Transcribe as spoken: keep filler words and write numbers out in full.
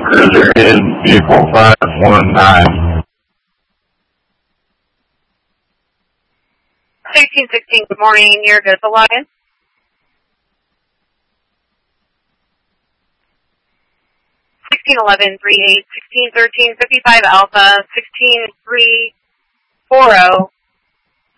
Cruiser in vehicle five one nine. sixteen sixteen, good morning, near Vista Line. sixteen eleven, three eight, sixteen thirteen, fifty-five Alpha, sixteen three four zero,